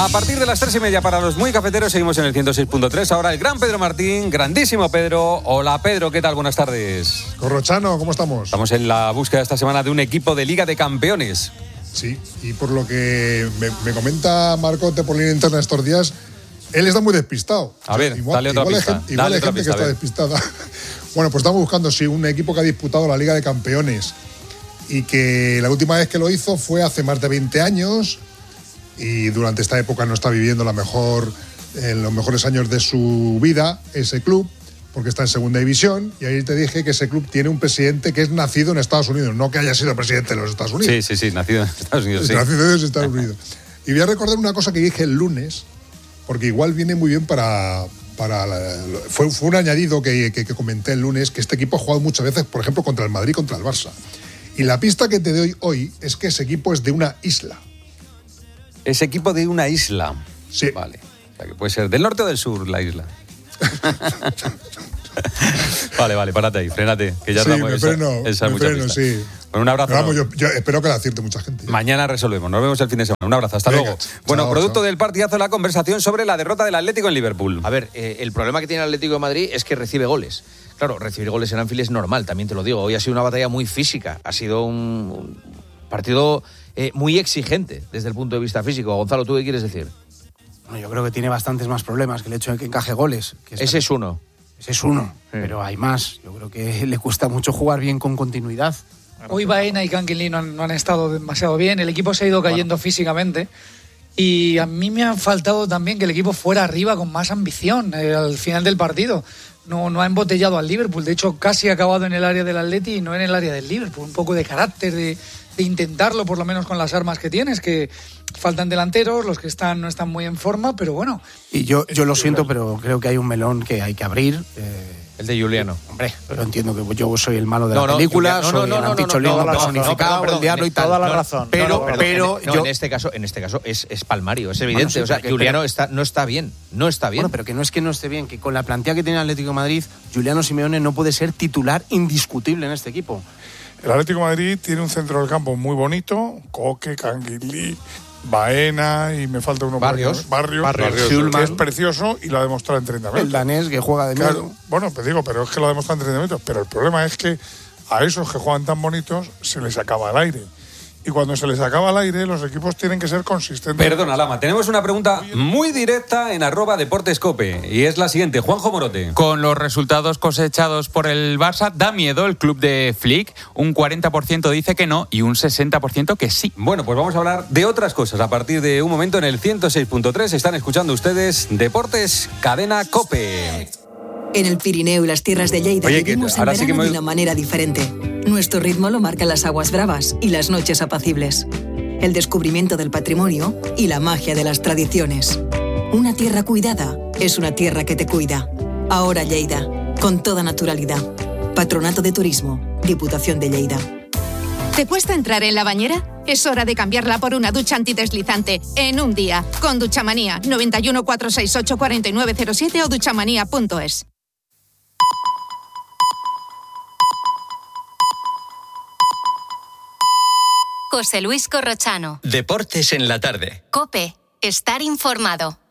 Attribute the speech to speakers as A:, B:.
A: A partir de las 3:30 para los muy cafeteros seguimos en el 106.3. Ahora el gran Pedro Martín, grandísimo Pedro. Hola Pedro, ¿qué tal? Buenas tardes.
B: Corrochano, ¿cómo estamos?
A: Estamos en la búsqueda esta semana de un equipo de Liga de Campeones.
B: Sí, y por lo que me comenta Marcote por línea interna estos días, él está muy despistado.
A: A ver, dale otra pista.
B: Igual hay gente que está despistada. Bueno, pues estamos buscando, sí, un equipo que ha disputado la Liga de Campeones y que la última vez que lo hizo fue hace más de 20 años y durante esta época no está viviendo los mejores años de su vida ese club, porque está en segunda división, y ahí te dije que ese club tiene un presidente que es nacido en Estados Unidos, no que haya sido presidente de los Estados Unidos.
A: Sí, nacido en Estados Unidos. Sí.
B: Nacido en Estados Unidos. Y voy a recordar una cosa que dije el lunes, porque igual viene muy bien fue un añadido que comenté el lunes, que este equipo ha jugado muchas veces, por ejemplo, contra el Madrid, contra el Barça. Y la pista que te doy hoy es que ese equipo es de una isla.
A: Ese equipo de una isla.
B: Sí.
A: Vale. O sea, que puede ser del norte o del sur la isla. Vale, párate ahí, frénate, que ya
B: sí,
A: estamos.
B: Me freno, sí.
A: Bueno, un abrazo.
B: Vamos, yo espero que la acierte mucha gente.
A: Mañana resolvemos, nos vemos el fin de semana. Un abrazo, hasta luego. Bueno, producto del partidazo, la conversación sobre la derrota del Atlético en Liverpool.
C: A ver, el problema que tiene el Atlético de Madrid es que recibe goles. Claro, recibir goles en Anfield es normal, también te lo digo. Hoy ha sido una batalla muy física, ha sido un partido muy exigente desde el punto de vista físico. Gonzalo, ¿tú qué quieres decir?
D: Bueno, yo creo que tiene bastantes más problemas que el hecho de que encaje goles.
C: Ese es uno.
D: Ese es uno, sí. Pero hay más. Yo creo que le cuesta mucho jugar bien con continuidad.
E: Hoy Baena y Kangin Lee no han estado demasiado bien. El equipo se ha ido cayendo físicamente. Y a mí me ha faltado también que el equipo fuera arriba con más ambición al final del partido. No ha embotellado al Liverpool. De hecho, casi ha acabado en el área del Atleti y no en el área del Liverpool. Un poco de carácter, de intentarlo, por lo menos con las armas que tienes, que faltan delanteros, los que no están muy en forma, pero bueno.
D: Y yo lo siento, pero creo que hay un melón que hay que abrir.
C: El de Juliano.
D: Hombre, pero entiendo que yo soy el malo de la película, soy el anticholino personificado, el diablo y tal.
F: Toda la razón.
C: Pero en este caso es palmario, es evidente.
D: Bueno, sí,
C: o sea, Juliano no está bien.
D: Bueno, pero que no esté bien, que con la plantilla que tiene el Atlético de Madrid, Juliano Simeone no puede ser titular indiscutible en este equipo.
F: El Atlético de Madrid tiene un centro del campo muy bonito, Coque, Kangin Lee, Baena y me falta uno.
C: Barrios,
F: que es precioso y lo ha demostrado en 30 metros.
D: El danés que juega de
F: claro,
D: medio.
F: Bueno, pues digo, pero es que lo ha demostrado en 30 metros. Pero el problema es que a esos que juegan tan bonitos se les acaba el aire. Y cuando se les acaba el aire, los equipos tienen que ser consistentes.
A: Perdona, Lama, tenemos una pregunta muy directa en @deportescope y es la siguiente. Juanjo Morote.
G: Con los resultados cosechados por el Barça, ¿da miedo el club de Flick? Un 40% dice que no y un 60% que sí.
A: Bueno, pues vamos a hablar de otras cosas. A partir de un momento en el 106.3 están escuchando ustedes Deportes Cadena COPE.
H: En el Pirineo y las tierras de Lleida vivimos el verano de una manera diferente. Nuestro ritmo lo marcan las aguas bravas y las noches apacibles. El descubrimiento del patrimonio y la magia de las tradiciones. Una tierra cuidada es una tierra que te cuida. Ahora Lleida, con toda naturalidad. Patronato de Turismo, Diputación de Lleida.
I: ¿Te cuesta entrar en la bañera? Es hora de cambiarla por una ducha antideslizante en un día. Con Duchamanía, 91 468 4907 o duchamanía.es.
J: José Luis Corrochano.
K: Deportes en la tarde.
J: COPE. Estar informado.